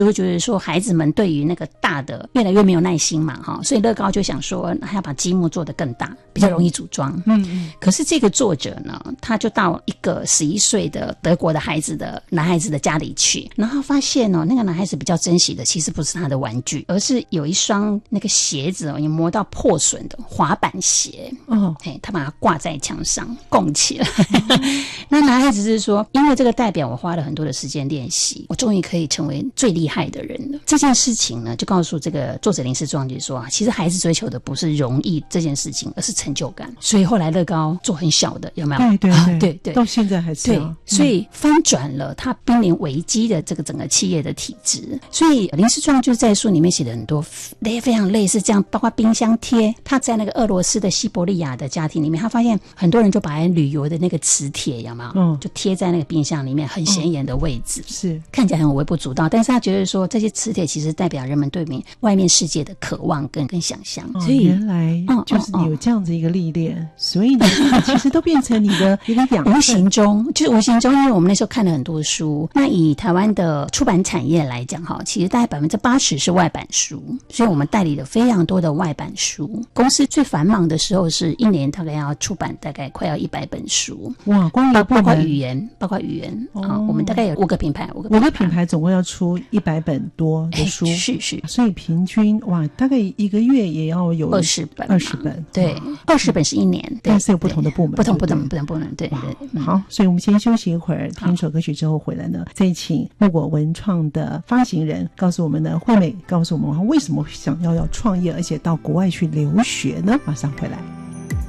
就会觉得说孩子们对于那个大的越来越没有耐心嘛，所以乐高就想说他要把积木做得更大，比较容易组装。可是这个作者呢，他就到一个11岁的德国的男孩子的家里去，然后发现那个男孩子比较珍惜的其实不是他的玩具，而是有一双那个鞋子也磨到破损的滑板鞋。他把它挂在墙上供起来。那男孩子是说，因为这个代表我花了很多的时间练习，我终于可以成为最厉害的人了。这件事情呢，就告诉这个作者林氏壮就说，其实孩子追求的不是容易这件事情，而是成就感。所以后来乐高做很小的，有没有？对， 到现在还是对，所以翻转了他濒临危机的这个整个企业的体制。所以林氏壮就在书里面写了很多非常类似这样，包括冰箱贴。他在那个俄罗斯的西伯利亚的家庭里面，他发现很多人就把旅游的那个磁铁有没有，就贴在那个冰箱里面很显眼的位置， 是看起来很微不足道，但是他觉得说这些磁铁其实代表人们对外面世界的渴望跟想象。所以原来就是你有这样子一个历练，所以呢其实都变成你的一个养分。 无形中，因为我们那时候看了很多书，那以台湾的出版产业来讲其实大概80%是外版书，所以我们代理了非常多的外版书。公司最繁忙的时候是一年大概要出版大概快要100本书。 哇，光包括语言我们大概有5个品牌，5个品牌总共要出100本多的书。 是， 所以平均大概一个月也要有 20本。对，20本是一年。 但是有不同的部门， 不同部门。对。 好，所以我们先休息一会儿，听一首歌曲之后回来呢，再请木果文创的发行人告诉我们呢，惠美告诉我们为什么想要创业，而且到国外去留学呢？马上回来。